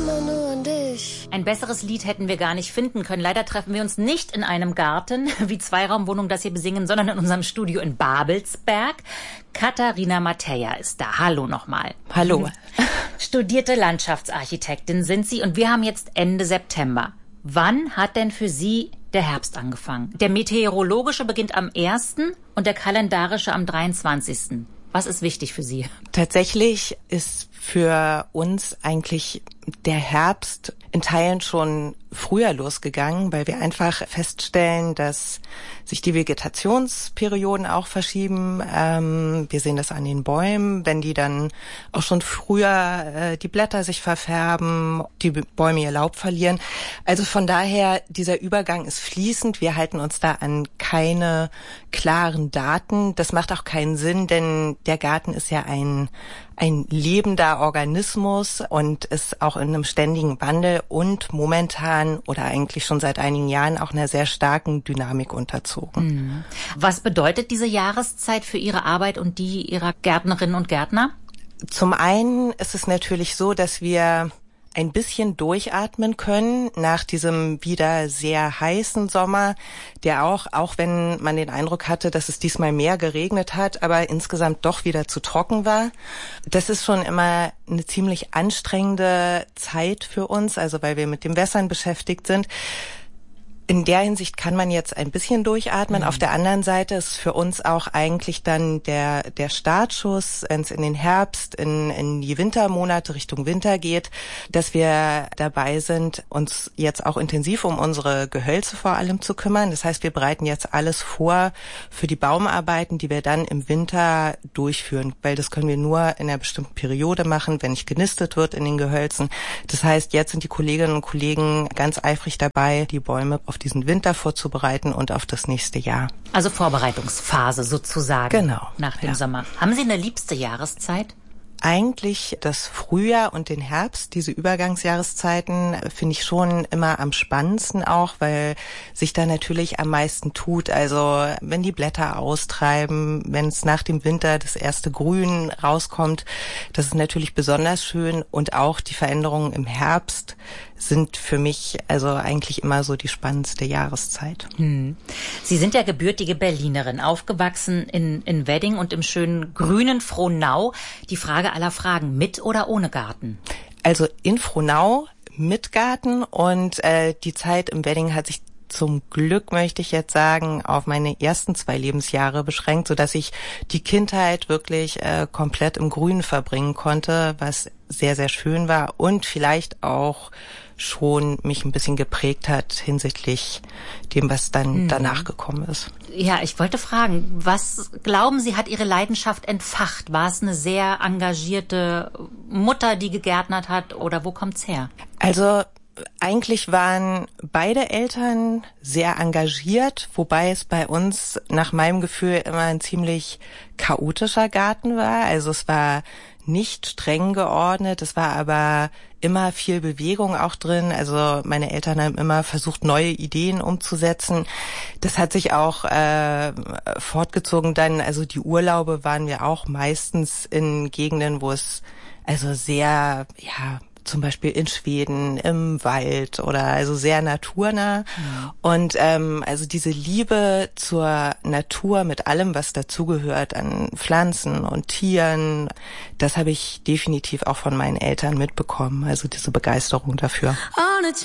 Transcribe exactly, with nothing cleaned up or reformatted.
immer nur an dich. Ein besseres Lied hätten wir gar nicht finden können. Leider treffen wir uns nicht in einem Garten, wie Zweiraumwohnung das hier besingen, sondern in unserem Studio in Babelsberg. Katharina Mateja ist da. Hallo nochmal. Hallo. Studierte Landschaftsarchitektin sind Sie und wir haben jetzt Ende September. Wann hat denn für Sie der Herbst angefangen? Der meteorologische beginnt am ersten und der kalendarische am dreiundzwanzigsten Was ist wichtig für Sie? Tatsächlich ist für uns eigentlich der Herbst in Teilen schon früher losgegangen, weil wir einfach feststellen, dass sich die Vegetationsperioden auch verschieben. Ähm, wir sehen das an den Bäumen, wenn die dann auch schon früher äh, die Blätter sich verfärben, die Bäume ihr Laub verlieren. Also von daher, dieser Übergang ist fließend. Wir halten uns da an keine klaren Daten. Das macht auch keinen Sinn, denn der Garten ist ja ein ein lebender Organismus und ist auch in einem ständigen Wandel und momentan oder eigentlich schon seit einigen Jahren auch einer sehr starken Dynamik unterzogen. Was bedeutet diese Jahreszeit für Ihre Arbeit und die Ihrer Gärtnerinnen und Gärtner? Zum einen ist es natürlich so, dass wir ein bisschen durchatmen können nach diesem wieder sehr heißen Sommer, der auch, auch wenn man den Eindruck hatte, dass es diesmal mehr geregnet hat, aber insgesamt doch wieder zu trocken war. Das ist schon immer eine ziemlich anstrengende Zeit für uns, also weil wir mit dem Wässern beschäftigt sind. In der Hinsicht kann man jetzt ein bisschen durchatmen. Mhm. Auf der anderen Seite ist für uns auch eigentlich dann der der Startschuss, wenn es in den Herbst, in, in die Wintermonate Richtung Winter geht, dass wir dabei sind, uns jetzt auch intensiv um unsere Gehölze vor allem zu kümmern. Das heißt, wir bereiten jetzt alles vor für die Baumarbeiten, die wir dann im Winter durchführen, weil das können wir nur in einer bestimmten Periode machen, wenn nicht genistet wird in den Gehölzen. Das heißt, jetzt sind die Kolleginnen und Kollegen ganz eifrig dabei, die Bäume auf diesen Winter vorzubereiten und auf das nächste Jahr. Also Vorbereitungsphase sozusagen. Genau. Nach dem ja. Sommer. Haben Sie eine liebste Jahreszeit? Eigentlich das Frühjahr und den Herbst, diese Übergangsjahreszeiten, finde ich schon immer am spannendsten auch, weil sich da natürlich am meisten tut. Also wenn die Blätter austreiben, wenn es nach dem Winter das erste Grün rauskommt, das ist natürlich besonders schön. Und auch die Veränderungen im Herbst sind für mich also eigentlich immer so die spannendste Jahreszeit. Hm. Sie sind ja gebürtige Berlinerin, aufgewachsen in, in Wedding und im schönen grünen Frohnau. Die Frage aller Fragen, mit oder ohne Garten? Also in Frohnau mit Garten und äh, die Zeit im Wedding hat sich zum Glück, möchte ich jetzt sagen, auf meine ersten zwei Lebensjahre beschränkt, sodass ich die Kindheit wirklich äh, komplett im Grünen verbringen konnte, was sehr, sehr schön war und vielleicht auch schon mich ein bisschen geprägt hat hinsichtlich dem, was dann mhm. danach gekommen ist. Ja, ich wollte fragen, was glauben Sie, hat Ihre Leidenschaft entfacht? War es eine sehr engagierte Mutter, die gegärtnert hat, oder wo kommt's her? Also eigentlich waren beide Eltern sehr engagiert, wobei es bei uns nach meinem Gefühl immer ein ziemlich chaotischer Garten war. Also es war nicht streng geordnet, es war aber immer viel Bewegung auch drin. Also meine Eltern haben immer versucht, neue Ideen umzusetzen. Das hat sich auch äh, fortgezogen dann. Also die Urlaube waren wir auch meistens in Gegenden, wo es also sehr, ja, zum Beispiel in Schweden, im Wald oder also sehr naturnah. Mhm. Und ähm, also diese Liebe zur Natur mit allem, was dazugehört an Pflanzen und Tieren, das habe ich definitiv auch von meinen Eltern mitbekommen. Also diese Begeisterung dafür.